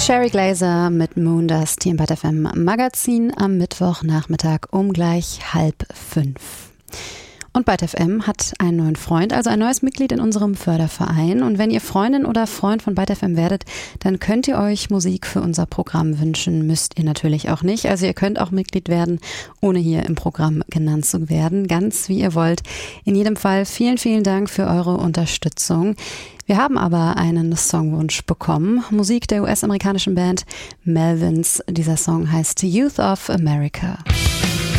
Sherry Glazer mit Moondust hier im Bad FM Magazin am Mittwochnachmittag um gleich 4:30. Und Bad FM hat einen neuen Freund, also ein neues Mitglied in unserem Förderverein. Und wenn ihr Freundin oder Freund von Bad FM werdet, dann könnt ihr euch Musik für unser Programm wünschen. Müsst ihr natürlich auch nicht. Also ihr könnt auch Mitglied werden, ohne hier im Programm genannt zu werden. Ganz wie ihr wollt. In jedem Fall vielen, vielen Dank für eure Unterstützung. Wir haben aber einen Songwunsch bekommen. Musik der US-amerikanischen Band Melvins. Dieser Song heißt Youth of America.